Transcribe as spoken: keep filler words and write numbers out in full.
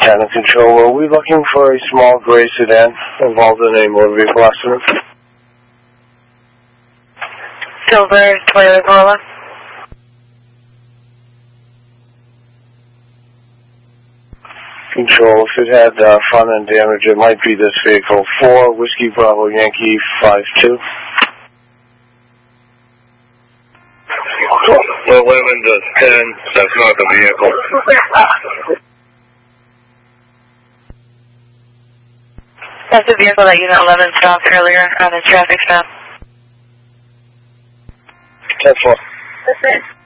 Cannon Control, are we looking for a small gray sedan involved in a motor vehicle accident? Silver Toyota Corolla. Control, if it had uh, front end damage, it might be this vehicle. four Whiskey Bravo Yankee five two. eleven to ten, that's not the vehicle. That's the vehicle that Unit eleven stopped earlier on a traffic stop. ten four. That's it.